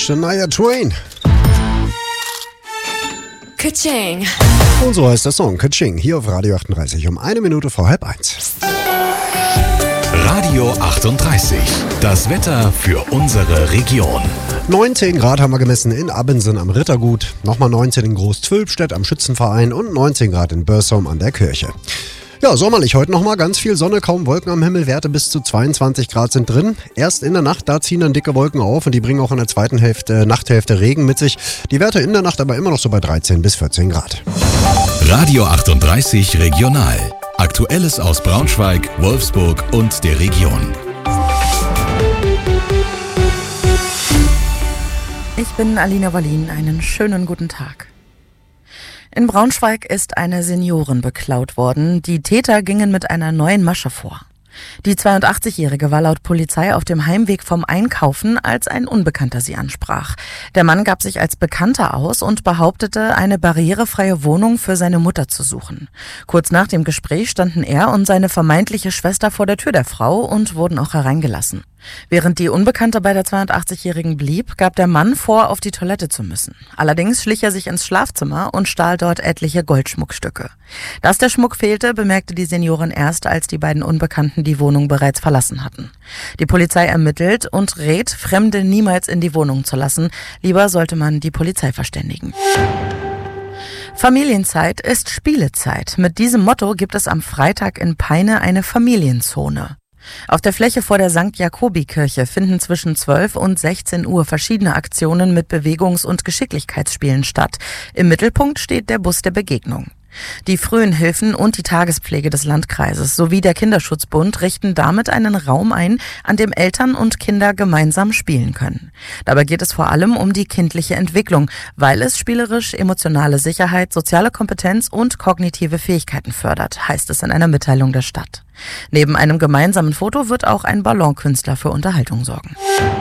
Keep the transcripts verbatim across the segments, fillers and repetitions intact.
Shania Twain. Ka-ching. Und so heißt der Song Ka-ching hier auf Radio achtunddreißig um eine Minute vor halb eins. Radio achtunddreißig, das Wetter für unsere Region. neunzehn Grad haben wir gemessen in Abbensen am Rittergut, nochmal neunzehn in Groß-Zwölbstedt am Schützenverein und neunzehn Grad in Börsum an der Kirche. Ja, sommerlich heute nochmal, ganz viel Sonne, kaum Wolken am Himmel, Werte bis zu zweiundzwanzig Grad sind drin. Erst in der Nacht, da ziehen dann dicke Wolken auf und die bringen auch in der zweiten Hälfte, Nachthälfte Regen mit sich. Die Werte in der Nacht aber immer noch so bei dreizehn bis vierzehn Grad. Radio achtunddreißig Regional. Aktuelles aus Braunschweig, Wolfsburg und der Region. Ich bin Alina Wallin, einen schönen guten Tag. In Braunschweig ist eine Seniorin beklaut worden. Die Täter gingen mit einer neuen Masche vor. Die zweiundachtzigjährige war laut Polizei auf dem Heimweg vom Einkaufen, als ein Unbekannter sie ansprach. Der Mann gab sich als Bekannter aus und behauptete, eine barrierefreie Wohnung für seine Mutter zu suchen. Kurz nach dem Gespräch standen er und seine vermeintliche Schwester vor der Tür der Frau und wurden auch hereingelassen. Während die Unbekannte bei der zweiundachtzigjährigen blieb, gab der Mann vor, auf die Toilette zu müssen. Allerdings schlich er sich ins Schlafzimmer und stahl dort etliche Goldschmuckstücke. Dass der Schmuck fehlte, bemerkte die Seniorin erst, als die beiden Unbekannten die Wohnung bereits verlassen hatten. Die Polizei ermittelt und rät, Fremde niemals in die Wohnung zu lassen. Lieber sollte man die Polizei verständigen. Familienzeit ist Spielezeit. Mit diesem Motto gibt es am Freitag in Peine eine Familienzone. Auf der Fläche vor der Sankt Jakobi-Kirche finden zwischen zwölf und sechzehn Uhr verschiedene Aktionen mit Bewegungs- und Geschicklichkeitsspielen statt. Im Mittelpunkt steht der Bus der Begegnung. Die Frühenhilfen und die Tagespflege des Landkreises sowie der Kinderschutzbund richten damit einen Raum ein, an dem Eltern und Kinder gemeinsam spielen können. Dabei geht es vor allem um die kindliche Entwicklung, weil es spielerisch emotionale Sicherheit, soziale Kompetenz und kognitive Fähigkeiten fördert, heißt es in einer Mitteilung der Stadt. Neben einem gemeinsamen Foto wird auch ein Ballonkünstler für Unterhaltung sorgen.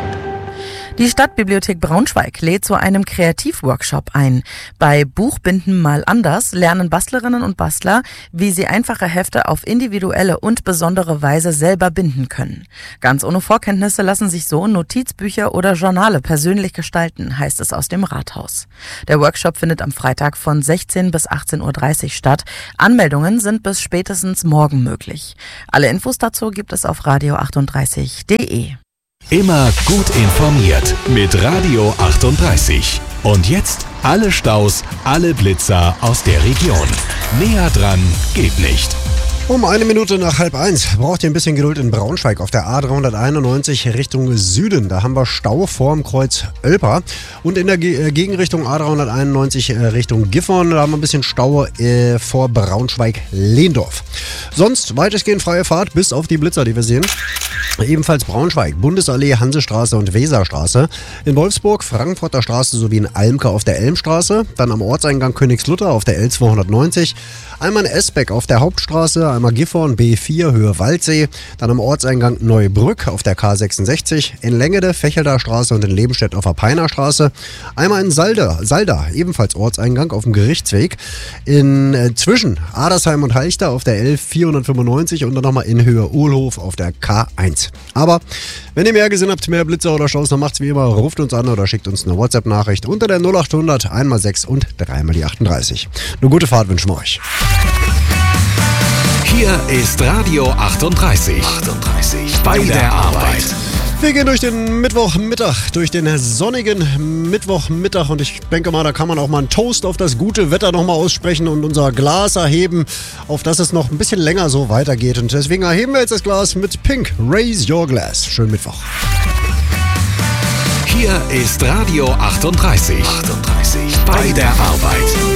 Die Stadtbibliothek Braunschweig lädt zu einem Kreativworkshop ein. Bei Buchbinden mal anders lernen Bastlerinnen und Bastler, wie sie einfache Hefte auf individuelle und besondere Weise selber binden können. Ganz ohne Vorkenntnisse lassen sich so Notizbücher oder Journale persönlich gestalten, heißt es aus dem Rathaus. Der Workshop findet am Freitag von sechzehn bis achtzehn Uhr dreißig statt. Anmeldungen sind bis spätestens morgen möglich. Alle Infos dazu gibt es auf radio achtunddreißig punkt de. Immer gut informiert mit Radio achtunddreißig. Und jetzt alle Staus, alle Blitzer aus der Region. Näher dran geht nicht. Um eine Minute nach halb eins braucht ihr ein bisschen Geduld in Braunschweig auf der A dreihunderteinundneunzig Richtung Süden. Da haben wir Stau vorm Kreuz Oelper. Und in der Ge- Gegenrichtung A dreihunderteinundneunzig Richtung Gifhorn, da haben wir ein bisschen Stau äh, vor Braunschweig-Lehndorf. Sonst weitestgehend freie Fahrt bis auf die Blitzer, die wir sehen. Ebenfalls Braunschweig, Bundesallee, Hansestraße und Weserstraße. In Wolfsburg, Frankfurter Straße sowie in Almke auf der Elmstraße. Dann am Ortseingang Königslutter auf der L zweihundertneunzig. Einmal in Esbeck auf der Hauptstraße, einmal Gifhorn B vier Höhe Waldsee. Dann am Ortseingang Neubrück auf der K sechsundsechzig. In Längede, Fechelder Straße und in Lebenstedt auf der Peiner Straße. Einmal in Salda, Salda ebenfalls Ortseingang auf dem Gerichtsweg. In äh, zwischen Adersheim und Halchter auf der L vierhundertfünfundneunzig und dann nochmal in Höhe Uhlhof auf der K eins. Aber wenn ihr mehr gesehen habt, mehr Blitzer oder Staus, dann macht's wie immer, ruft uns an oder schickt uns eine WhatsApp-Nachricht unter der null achthundert einmal sechs und dreimal die achtunddreißig. Eine gute Fahrt wünschen wir euch. Hier ist Radio achtunddreißig. achtunddreißig bei der Arbeit. Wir gehen durch den Mittwochmittag, durch den sonnigen Mittwochmittag und ich denke mal, da kann man auch mal einen Toast auf das gute Wetter nochmal aussprechen und unser Glas erheben, auf dass es noch ein bisschen länger so weitergeht. Und deswegen erheben wir jetzt das Glas mit Pink. Raise your glass. Schönen Mittwoch. Hier ist Radio achtunddreißig. achtunddreißig bei der Arbeit.